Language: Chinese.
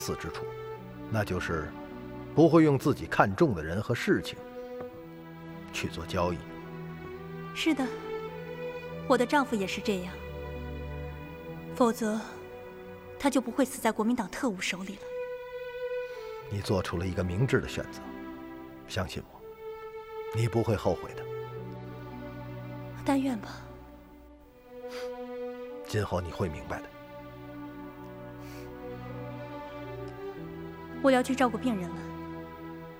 似之处，那就是不会用自己看重的人和事情去做交易。 是的，我的丈夫也是这样，否则他就不会死在国民党特务手里了。 你做出了一个明智的选择，相信我，你不会后悔的。 但愿吧。 今后你会明白的。 我要去照顾病人了。